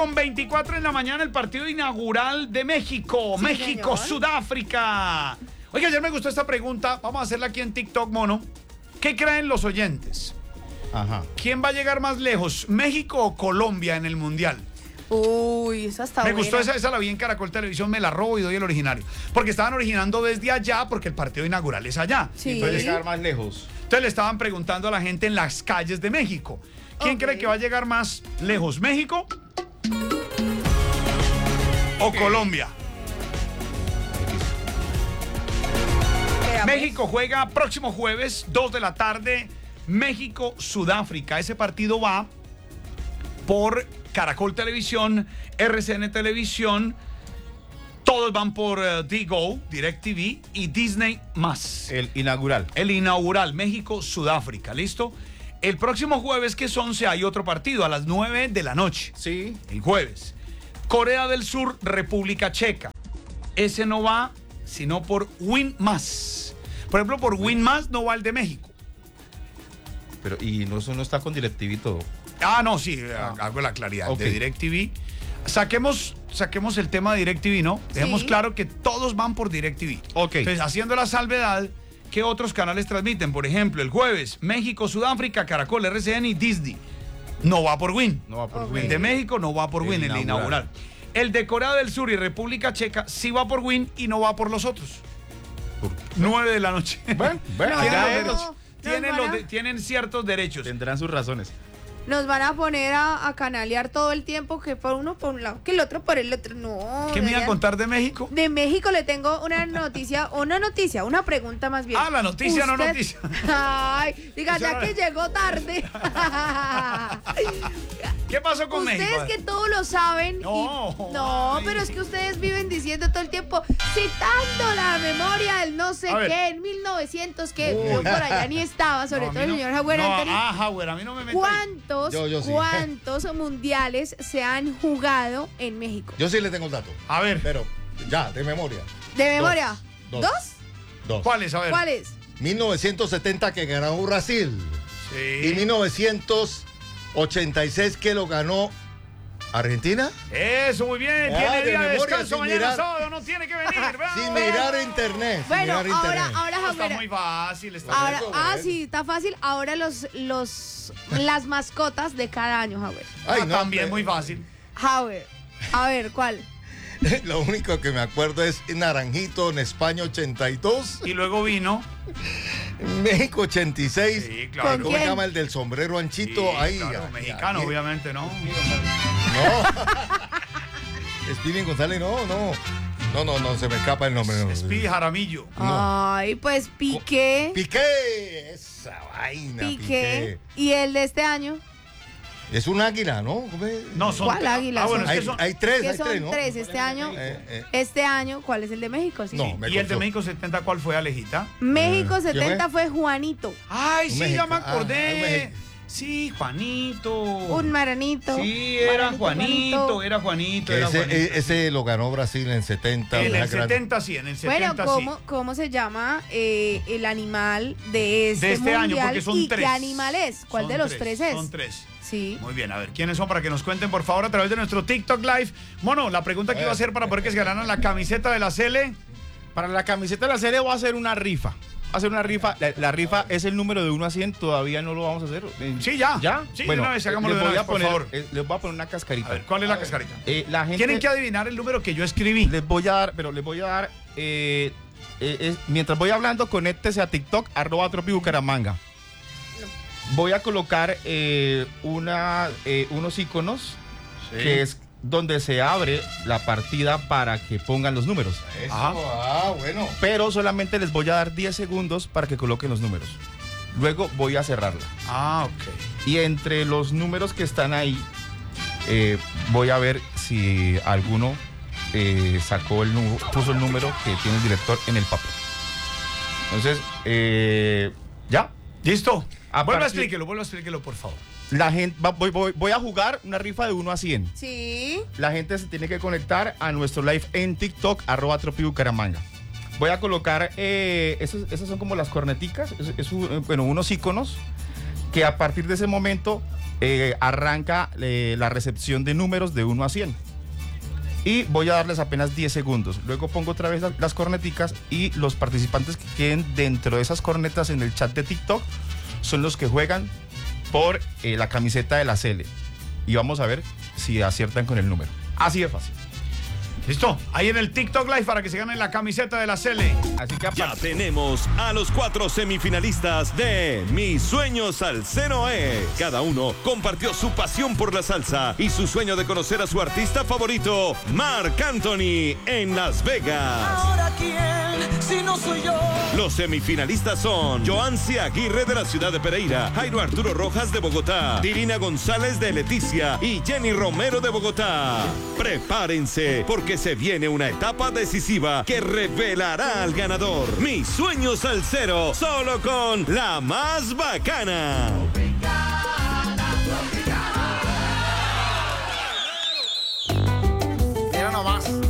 7:24 en la mañana, el partido inaugural de México. Sí, México, señor. Sudáfrica. Oiga, ayer me gustó esta pregunta. Vamos a hacerla aquí en TikTok, mono. ¿Qué creen los oyentes? Ajá. ¿Quién va a llegar más lejos, México o Colombia en el Mundial? Uy, esa está Me buena. gustó esa la vi en Caracol Televisión, me la robo y doy el originario. Porque estaban originando desde allá, porque el partido inaugural es allá. Sí. Entonces llegar más lejos. Entonces le estaban preguntando a la gente en las calles de México. ¿Quién Ok. cree que va a llegar más lejos, México o Colombia? Veamos. México juega próximo jueves, 2 de la tarde, México-Sudáfrica. Ese partido va por Caracol Televisión, RCN Televisión, todos van por Digo, DirecTV y Disney+. El inaugural. El inaugural, México-Sudáfrica, ¿listo? El próximo jueves, que es 11, hay otro partido a las 9 de la noche. Sí. El jueves. Corea del Sur, República Checa. Ese no va, sino por Win Más. Por ejemplo, por Win Más no va el de México. Pero, y no, eso no está con DirecTV y todo. Ah, no, sí, hago la claridad. Ok. De DirecTV. Saquemos el tema de DirecTV, ¿no? Dejemos Sí. claro que todos van por DirecTV. Ok. Entonces, haciendo la salvedad, ¿qué otros canales transmiten? Por ejemplo, el jueves, México, Sudáfrica, Caracol, RCN y Disney. No va por Win. No va por Ok. El de México no va por El Win, el inaugural. inaugural. El de Corea del Sur y República Checa sí va por Win y no va por los otros. 9 de la noche. Bueno, No, Tienen, ya los ellos no. tienen, Nos van a- tienen ciertos derechos. tendrán sus razones. Nos van a poner a canalear todo el tiempo, que por uno por un lado, que el otro por el otro. No. ¿Qué me iba a deberían- contar de México? De México le tengo una pregunta más bien. Ah, la noticia, no Usted- noticia. Ay, diga, Eso ya no que es. llegó tarde. ¿Qué pasó con México? Ustedes que todo lo saben. No, No, ay. pero es que ustedes viven diciendo todo el tiempo, citando la memoria del no sé A ver. qué, en 1900, que yo por allá ni estaba, sobre No, a todo mí el no- señor Jaguar no, Anthony. Jaguar, a mí no me metas ahí. ¿Cuántos, Yo sí. cuántos mundiales se han jugado en México? Yo sí le tengo el dato, A ver, pero ya, de memoria. ¿De memoria? Dos. ¿Dos? Dos. ¿cuáles? A ver. ¿Cuáles? 1970 que ganó Brasil. Y Sí. 1986 que lo ganó Argentina. Eso, muy bien. Ah, Tiene de día de memoria, descanso sin mañana mirar. sábado, no tiene que venir. bravo. Sin mirar internet. sin Bueno, mirar internet. ahora Está Jaguar. muy fácil. Está Ahora, Eso, eso. sí, está fácil. Ahora las mascotas de cada año, Javier. Ay, no, también hombre. muy fácil. Javier, a ver, ¿cuál? Lo único que me acuerdo es Naranjito en España 82, Y luego vino. México 86. Sí, ¿Con claro. ¿Cómo quién? se llama el del sombrero anchito? Sí, Ahí, claro, ay, mexicano, ay, obviamente, ¿no? No. Steven González, no, se me escapa el nombre. no. Speedy Jaramillo. Ay, pues Piqué. Piqué, esa vaina. Piqué. ¿Y el de este año? Es un águila, ¿no? ¿Cómo es? No, son. ¿Cuál águila Ah, bueno, son? es que son. Hay tres, Que son ¿no? tres este año. Eh. Este año, ¿cuál es el de México? Sí. No, me ¿Y el de costó. México 70 cuál fue, Alejita? México ¿quién 70 fue? fue Juanito. Ay, Un sí, México. ya me Ah, un acordé. México. Sí, Juanito. Un maranito. Sí, era Juanito. Juanito. Ese lo ganó Brasil en 70. En la el gran- 70 sí, en el 70 Bueno, sí. ¿cómo se llama el animal de este, De este año, mundial? porque son ¿Y tres. qué animal es? ¿Cuál Son de los tres, tres es? Son tres. Sí. Muy bien, a ver, ¿quiénes son? Para que nos cuenten, por favor, a través de nuestro TikTok Live. Mono, la pregunta que iba a hacer para poder que se ganaran la camiseta de la Cele. Para la camiseta de la serie voy a hacer una rifa. Voy a hacer una rifa. La rifa es el número de 1 a 100. Todavía no lo vamos a hacer. Sí, ya. ¿Ya? Sí, de una vez, hagámoslo de una vez, por favor. Les voy a poner una cascarita. A ver, ¿cuál es la cascarita? La gente, Tienen que adivinar el número que yo escribí. les voy a dar, mientras voy hablando, conéctese a TikTok, @tropibucaramanga. Voy a colocar unos iconos que es donde se abre la partida para que pongan los números. Eso, Ajá. bueno. Pero solamente les voy a dar 10 segundos para que coloquen los números. Luego voy a cerrarla. Ah, ok. Y entre los números que están ahí, voy a ver si alguno puso el número que tiene el director en el papel. Entonces, ¿ya? ¿Listo? A Vuelva a partir- explíquelo, por favor. La gente, voy a jugar una rifa de 1 a 100. Sí. La gente se tiene que conectar a nuestro live en TikTok, @tropibucaramanga. Voy a colocar, esas son como las corneticas, unos iconos. que a partir de ese momento arranca la recepción de números de 1 a 100. Y voy a darles apenas 10 segundos. Luego pongo otra vez las corneticas y los participantes que queden dentro de esas cornetas en el chat de TikTok son los que juegan por la camiseta de la Sele. Y vamos a ver si aciertan con el número. Así de fácil. ¿Listo? Ahí en el TikTok Live para que se ganen la camiseta de la Sele. Así que Ya tenemos a los 4 semifinalistas de Mi Sueño Salsero es. Cada uno compartió su pasión por la salsa y su sueño de conocer a su artista favorito, Marc Anthony, en Las Vegas. Ahora quién, si no soy yo. Los semifinalistas son Joancy Aguirre de la ciudad de Pereira, Jairo Arturo Rojas de Bogotá, Dirina González de Leticia y Jenny Romero de Bogotá. Prepárense porque se viene una etapa decisiva que revelará al ganador. Mi Sueño Salsero, solo con la más bacana. Mira nomás.